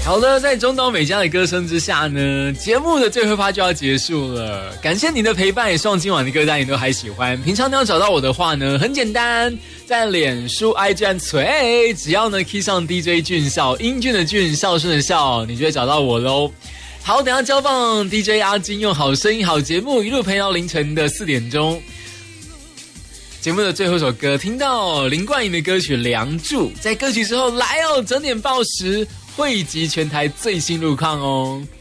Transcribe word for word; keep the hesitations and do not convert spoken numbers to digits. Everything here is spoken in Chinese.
好的，在中岛美嘉的歌声之下呢，节目的最后一趴就要结束了。感谢你的陪伴，也希望今晚的歌单你都还喜欢。平常你要找到我的话呢，很简单，在脸书 I G 锤，只要呢 key 上 D J 俊孝，英俊的俊，孝顺的孝，你就会找到我喽。好，等一下交放 D J 阿金用好声音好节目一路陪到凌晨的四点钟。节目的最后一首歌，听到林冠莹的歌曲《梁祝》。在歌曲之后来哦，整点报时汇集全台最新路况哦。